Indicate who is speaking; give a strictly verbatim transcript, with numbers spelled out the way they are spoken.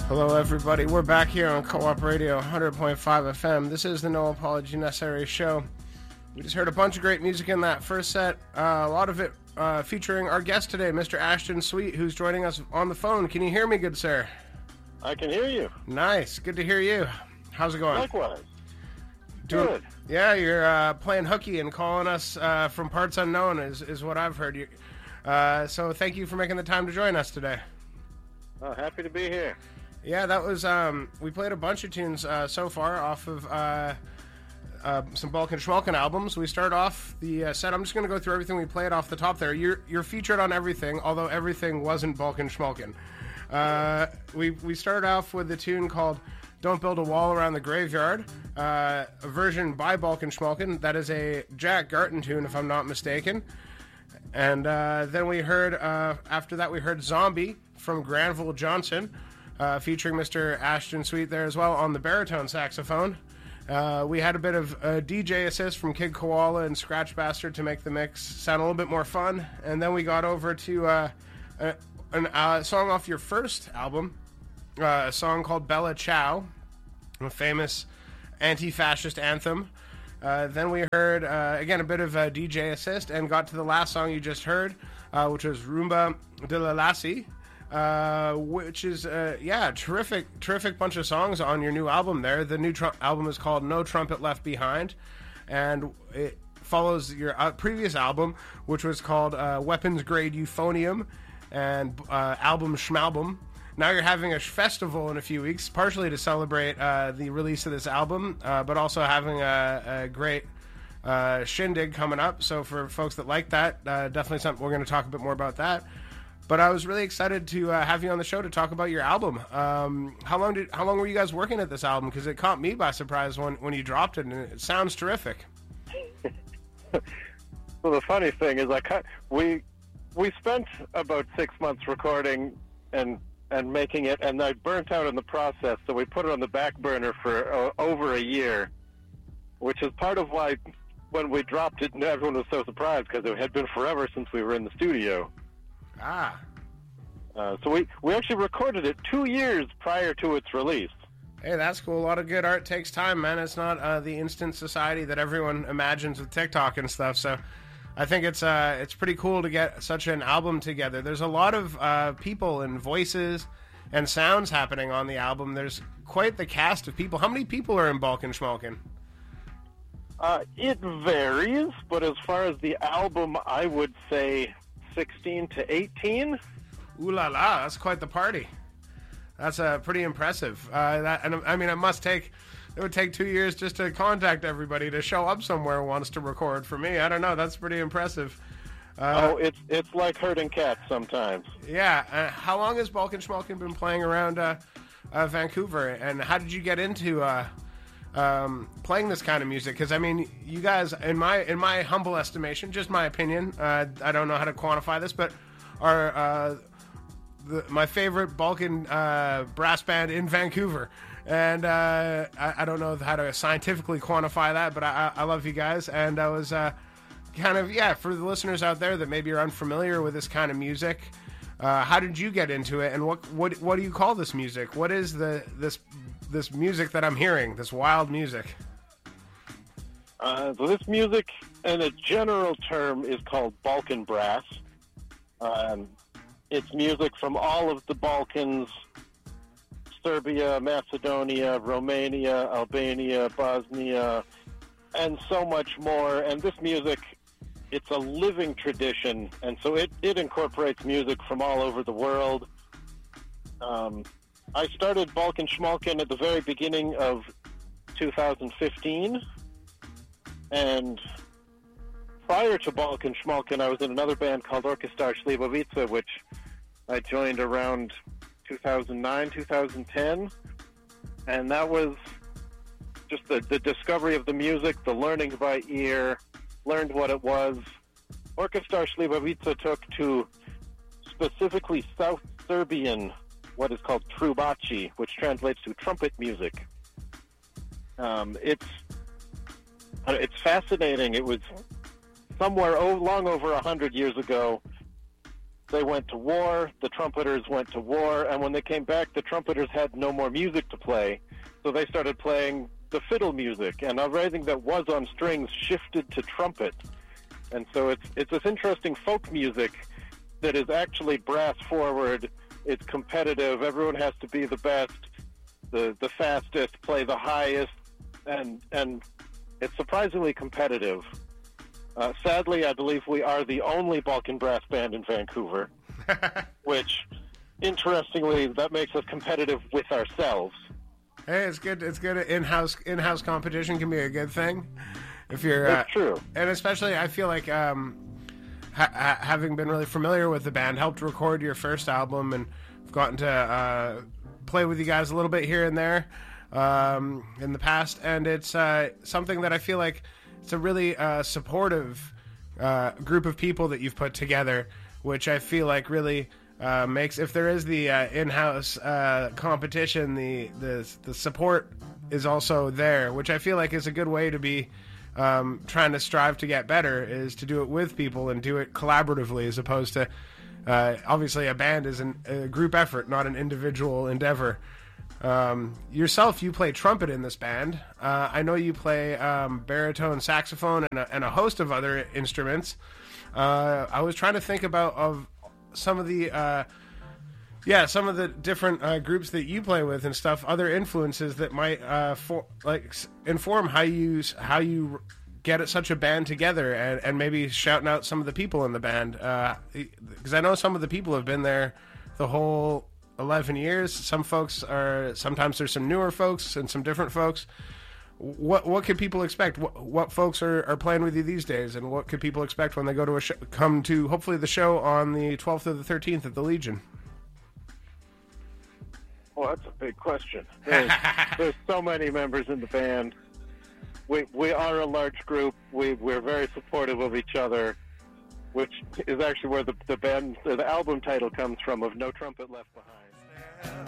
Speaker 1: Hello, everybody. We're back here on Co-op Radio one hundred point five F M. This is the No Apology Necessary show. We just heard a bunch of great music in that first set. Uh, a lot of it uh, featuring our guest today, Mister Ashton Sweet, who's joining us on the phone. Can you hear me, good sir?
Speaker 2: I can hear you.
Speaker 1: Nice. Good to hear you. How's it going?
Speaker 2: Likewise.
Speaker 1: Doing,
Speaker 2: Good.
Speaker 1: Yeah, you're uh, playing hooky and calling us uh, from parts unknown is, is what I've heard. You. Uh, so thank you for making the time to join us today.
Speaker 2: Oh, happy to be here.
Speaker 1: Yeah, that was, um, we played a bunch of tunes uh, so far off of uh, uh, some Balkan Schmalkin albums. We start off the uh, set. I'm just going to go through everything we played off the top there. You're you're featured on everything, although everything wasn't Balkan Schmalkin. Uh, we, we started off with a tune called Don't Build a Wall Around the Graveyard, uh, a version by Balkan Schmalkin. That is a Jack Garton tune, if I'm not mistaken. And uh, then we heard, uh, after that, we heard Zombie from Granville Johnson, Uh, featuring Mister Ashton Sweet there as well on the baritone saxophone. Uh, we had a bit of a D J assist from Kid Koala and Scratch Bastard to make the mix sound a little bit more fun. And then we got over to uh, a, a uh, song off your first album, uh, a song called Bella Ciao, a famous anti-fascist anthem. Uh, then we heard, uh, again, a bit of a D J assist and got to the last song you just heard, uh, which was Rumba de la Lassie. Uh, which is, uh, yeah, terrific, terrific bunch of songs on your new album there. The new tr- album is called No Trumpet Left Behind, and it follows your uh, previous album, which was called uh, Weapons Grade Euphonium and uh, Album Schmalbum. Now you're having a festival in a few weeks, partially to celebrate uh, the release of this album, uh, but also having a, a great uh, shindig coming up. So for folks that like that, uh, definitely something we're going to talk a bit more about that. But I was really excited to uh, have you on the show to talk about your album. Um, how long did how long were you guys working at this album? Because it caught me by surprise when, when you dropped it, and it sounds terrific.
Speaker 2: Well, the funny thing is, I cut, we we spent about six months recording and and making it, and I burnt out in the process. So we put it on the back burner for uh, over a year, which is part of why when we dropped it, everyone was so surprised because it had been forever since we were in the studio.
Speaker 1: Ah.
Speaker 2: Uh, so we, we actually recorded it two years prior to its release.
Speaker 1: Hey, that's cool. A lot of good art takes time, man. It's not uh, the instant society that everyone imagines with TikTok and stuff. So I think it's uh, it's pretty cool to get such an album together. There's a lot of uh, people and voices and sounds happening on the album. There's quite the cast of people. How many people are in Balkan Schmalkin?
Speaker 2: Uh, it varies, but as far as the album, I would say sixteen to eighteen.
Speaker 1: Ooh la la, that's quite the party. That's uh, pretty impressive. Uh, that, and I mean, it must take, it would take two years just to contact everybody to show up somewhere once to record. For me, I don't know, that's pretty impressive. Uh,
Speaker 2: oh, it's it's like herding cats sometimes.
Speaker 1: Yeah. Uh, how long has Balkan Schmalkin been playing around uh, uh, Vancouver, and how did you get into uh, um, playing this kind of music? Because I mean, you guys, in my in my humble estimation, just my opinion, uh, I don't know how to quantify this, but are uh, the, my favorite Balkan uh, brass band in Vancouver. And uh, I, I don't know how to scientifically quantify that, but I, I love you guys. And I was uh, kind of, yeah, for the listeners out there that maybe are unfamiliar with this kind of music, uh, how did you get into it? And what what what do you call this music? What is the this this music that I'm hearing, this wild music?
Speaker 2: Uh, so this music, in a general term, is called Balkan brass. Um, it's music from all of the Balkans: Serbia, Macedonia, Romania, Albania, Bosnia, and so much more. And this music, it's a living tradition, and so it, it incorporates music from all over the world. Um, I started Balkan Schmalkin at the very beginning of two thousand fifteen, and prior to Balkan Schmalkin, I was in another band called Orkestar Slivovica, which I joined around two thousand nine, two thousand ten, and that was just the, the discovery of the music, the learning by ear, learned what it was. Orkestar Slivovica took to specifically South Serbian, what is called trubachi, which translates to trumpet music. Um, it's it's fascinating. It was somewhere oh, long over a hundred years ago. they went to war, the trumpeters went to war, and when they came back, the trumpeters had no more music to play, so they started playing the fiddle music, and everything that was on strings shifted to trumpet. And so it's it's this interesting folk music that is actually brass forward. It's competitive. Everyone has to be the best, the the fastest, play the highest, and and it's surprisingly competitive. Uh, sadly, I believe we are the only Balkan brass band in Vancouver, which, interestingly, that makes us competitive with ourselves.
Speaker 1: Hey, it's good. It's good. In-house in-house competition can be a good thing. If you're, uh,
Speaker 2: it's true,
Speaker 1: and especially I feel like um, ha- ha- having been really familiar with the band, helped record your first album, and I've gotten to uh, play with you guys a little bit here and there um, in the past, and it's uh, something that I feel like it's a really uh, supportive uh, group of people that you've put together, which I feel like really uh, makes, if there is the uh, in-house uh, competition, the, the the support is also there, which I feel like is a good way to be um, trying to strive to get better, is to do it with people and do it collaboratively, as opposed to uh, obviously a band is an, a group effort, not an individual endeavor. Um, yourself, you play trumpet in this band. Uh, I know you play um, baritone, saxophone, and a, and a host of other instruments. Uh, I was trying to think about of some of the, uh, yeah, some of the different uh, groups that you play with and stuff. Other influences that might uh, for, like inform how you how you get such a band together, and, and maybe shouting out some of the people in the band. Because uh, I know some of the people have been there the whole eleven years. Some folks are, sometimes there's some newer folks and some different folks. What what can people expect? What, what folks are, are playing with you these days, and what could people expect when they go to a show, come to hopefully the show on the twelfth or the thirteenth at the Legion?
Speaker 2: Well, that's a big question. There's, there's so many members in the band. We we are a large group. We we're very supportive of each other, which is actually where the the band the album title comes from, of No Trumpet Left Behind.